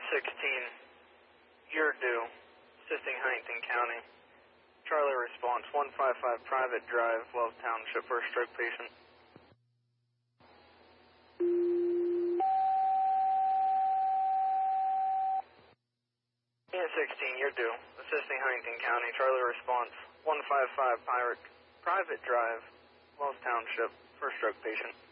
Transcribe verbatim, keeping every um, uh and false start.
sixteen, you're due, assisting Huntington County. Charlie response, one five five Private Drive, Wells Township, for a stroke patient. Unit sixteen, you're due, assisting Huntington County. Charlie response, one five five Pirate, Private Drive, Wells Township, for a stroke patient.